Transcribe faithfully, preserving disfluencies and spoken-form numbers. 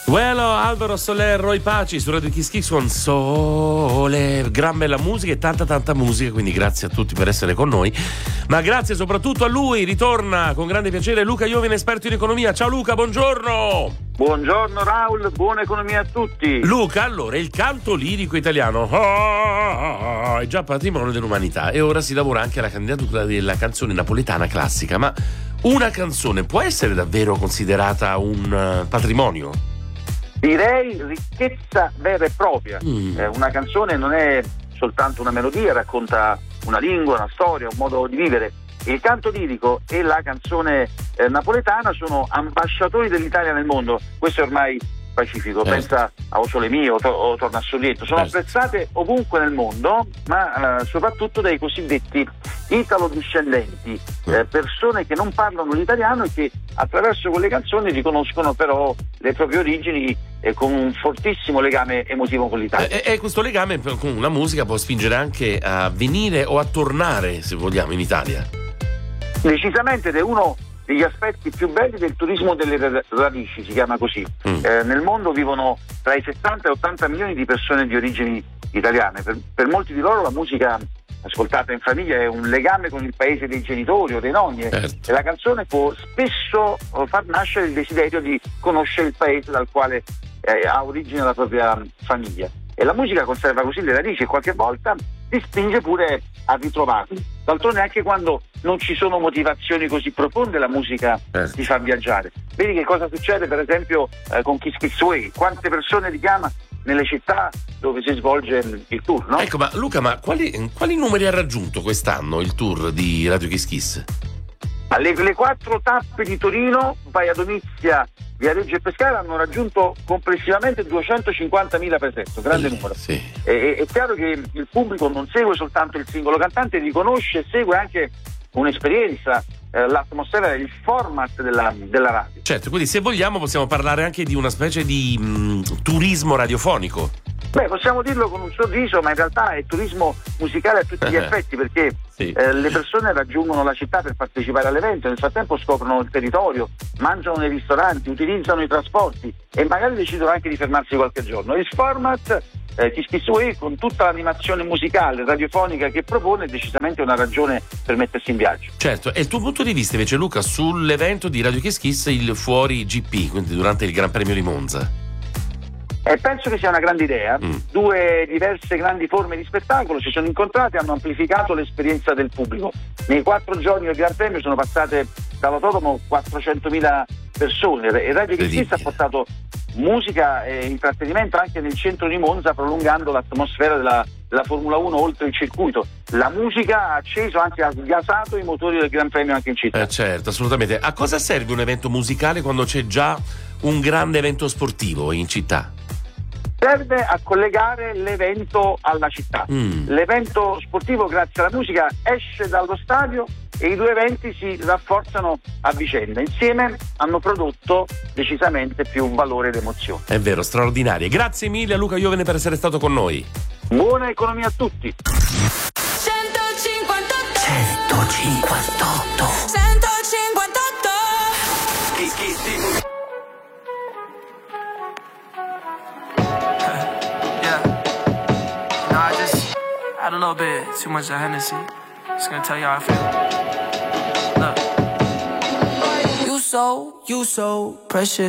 Well, Alvaro Soler, Roy Paci su Radio Kiss Kiss con Sole, gran bella musica e tanta tanta musica, quindi grazie a tutti per essere con noi, ma grazie soprattutto a lui. Ritorna con grande piacere Luca Iovine, esperto in economia. Ciao Luca, buongiorno. Buongiorno Raul, buona economia a tutti. Luca, allora, il canto lirico italiano oh, è già patrimonio dell'umanità e ora si lavora anche alla candidatura della canzone napoletana classica, ma una canzone può essere davvero considerata un uh, patrimonio? Direi ricchezza vera e propria. Mm. Eh, una canzone non è soltanto una melodia, racconta una lingua, una storia, un modo di vivere. Il canto lirico e la canzone eh, napoletana sono ambasciatori dell'Italia nel mondo. Questo è ormai pacifico. Certo. Pensa a O Sole Mio o, to- o Torna a Sorrietto. Sono certo. apprezzate ovunque nel mondo, ma eh, soprattutto dai cosiddetti italo-discendenti, eh, persone che non parlano l'italiano e che attraverso quelle canzoni riconoscono però le proprie origini eh, con un fortissimo legame emotivo con l'Italia. E, e questo legame con la musica può spingere anche a venire o a tornare, se vogliamo, in Italia. Decisamente, ed è uno degli aspetti più belli del turismo delle radici, si chiama così. Mm. Eh, nel mondo vivono tra i settanta e ottanta milioni di persone di origini italiane. Per, per molti di loro la musica ascoltata in famiglia è un legame con il paese dei genitori o dei nonni, certo. E la canzone può spesso far nascere il desiderio di conoscere il paese dal quale eh, ha origine la propria famiglia. E la musica conserva così le radici e qualche volta ti spinge pure a ritrovarli. D'altronde anche quando non ci sono motivazioni così profonde la musica eh. ti fa viaggiare. Vedi che cosa succede per esempio eh, con Kiss Kiss Way, quante persone ti chiama nelle città dove si svolge il tour, no? Ecco, ma Luca, ma quali, quali numeri ha raggiunto quest'anno il tour di Radio Kiss Kiss? Alle le quattro tappe di Torino, Valladolid, Viareggio e Pescara hanno raggiunto complessivamente duecentocinquantamila presenze, grande numero. Sì. E, è chiaro che il pubblico non segue soltanto il singolo cantante, riconosce e segue anche un'esperienza, eh, l'atmosfera, il format della, della radio. Certo, quindi se vogliamo possiamo parlare anche di una specie di mh, turismo radiofonico. Beh, possiamo dirlo con un sorriso, ma in realtà è turismo musicale a tutti gli effetti, perché sì. eh, le persone raggiungono la città per partecipare all'evento, nel frattempo scoprono il territorio, mangiano nei ristoranti, utilizzano i trasporti e magari decidono anche di fermarsi qualche giorno. Il format eh, Kiss Kiss Way, con tutta l'animazione musicale, radiofonica che propone, è decisamente una ragione per mettersi in viaggio. Certo, e il tuo punto di vista invece, Luca, sull'evento di Radio Kiss Kiss, il Fuori G P, quindi durante il Gran Premio di Monza? Eh, penso che sia una grande idea. Mm. Due diverse grandi forme di spettacolo si sono incontrate e hanno amplificato l'esperienza del pubblico. Nei quattro giorni del Gran Premio sono passate dall'autodromo quattrocentomila persone e Radio Kiss Kiss ha portato musica e intrattenimento anche nel centro di Monza, prolungando l'atmosfera della, della Formula uno oltre il circuito. La musica ha acceso, anzi ha sgasato i motori del Gran Premio anche in città. Eh certo, assolutamente. A cosa serve un evento musicale quando c'è già un grande evento sportivo in città? Serve a collegare l'evento alla città. Mm. L'evento sportivo, grazie alla musica, esce dallo stadio e i due eventi si rafforzano a vicenda. Insieme hanno prodotto decisamente più valore ed emozione. È vero, straordinarie. Grazie mille a Luca Iovine per essere stato con noi. Buona economia a tutti. centocinquantotto centocinquantotto centocinquantotto Kiss Kiss T V. Had a little bit too much of Hennessy. Just gonna tell you how I feel. Look. You so, you so precious.